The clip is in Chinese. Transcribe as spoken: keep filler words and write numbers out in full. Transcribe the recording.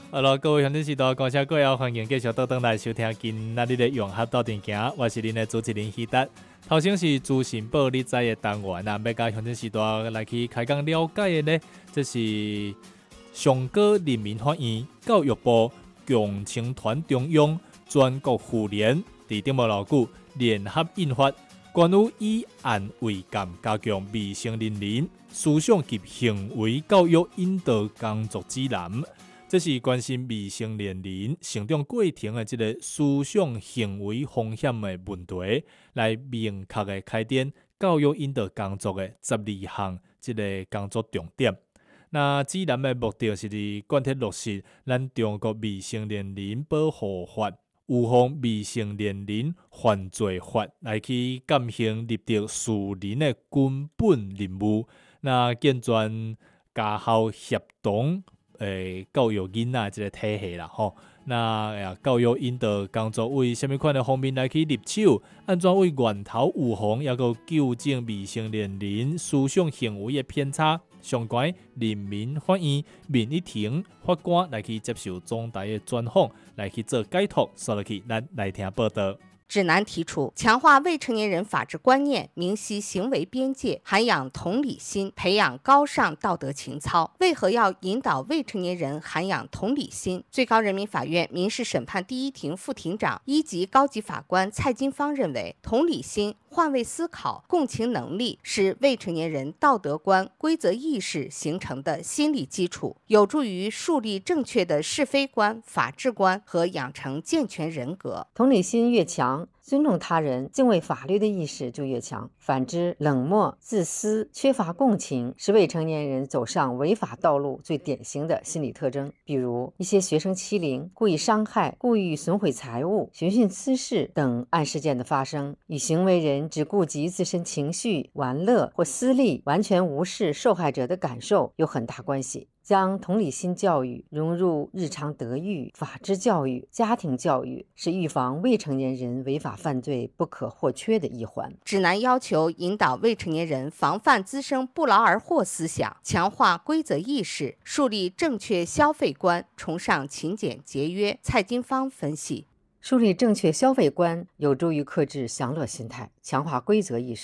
好了，各位乡亲时代，感谢各位欢迎继续倒转来收听今仔日的融合到店行，我是恁的主持人希达。头先是资讯报你知的单元啊，要甲乡亲时代来去开讲了解的呢，这是上高人民法院、教育部、共青团中央、全国妇联伫顶无偌久联合印发。关于以案为鉴，加强未成年人思想及行为教育引导工作指南，这是关心未成年人成长过程的这个思想行为风险的问题，来明确的开展教育引导工作的十二项这个工作重点。那指南的目的是伫贯彻落实咱中国未成年人保护法。预防未成年人犯罪法来去践行立德树人的根本任务，那健全家校协同诶教育囡仔这个体系啦吼。那教育引导工作为什么款的方面来去入手？安怎为源头预防，也个纠正未成年人思想行为的偏差？相关人民法院、民意庭、法官来去接受总台的专访，来去做解读。说落去，咱来听报道。 指南提出，强化未成年人法治观念，明晰行为边界，涵养同理心，培养高尚道德情操。为何要引导未成年人涵养同理心？最高人民法院民事审判第一庭副庭长、一级高级法官蔡金芳认为，同理心、换位思考、共情能力是未成年人道德观、规则意识形成的心理基础，有助于树立正确的是非观、法治观和养成健全人格。 同理心越强，尊重他人、敬畏法律的意识就越强。反之，冷漠、自私、缺乏共情是未成年人走上违法道路最典型的心理特征。比如，一些学生欺凌、故意伤害、故意损毁财物、寻衅滋事等案事件的发生，与行为人只顾及自身情绪、玩乐或私利，完全无视受害者的感受有很大关系。将同理心教育融入日常德育、法治教育、家庭教育，是预防未成年人违法犯罪不可或缺的一环。 指南要求引导未成年人防范滋生不劳而获思想，强化规则意识，树立正确消费观，崇尚勤俭节约。蔡金芳分析， 树立正确消费观有助于克制享乐心态，强化规则意识，